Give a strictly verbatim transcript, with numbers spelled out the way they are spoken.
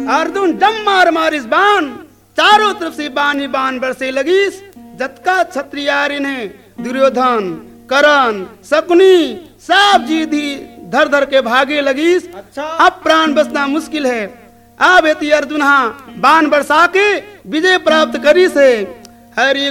अर्जुन जम मार मारिस बाण, चारों तरफ से बाण ही बाण बरसे लगीस। जतका क्षत्रियारी ने दुर्योधन, कर्ण, शकुनी सब जी धी धर धर के भागे लगीस। अच्छा। अब प्राण बचना मुश्किल है। अब एति अर्जुन हाँ बाण बरसा के विजय प्राप्त करी से। हरि